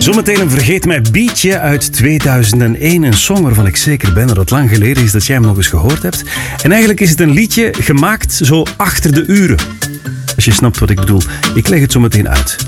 Zometeen een Vergeet Mij beatje uit 2001. Een song waarvan ik zeker ben dat het lang geleden is dat jij hem nog eens gehoord hebt. En eigenlijk is het een liedje gemaakt zo achter de uren. Als je snapt wat ik bedoel. Ik leg het zo meteen uit.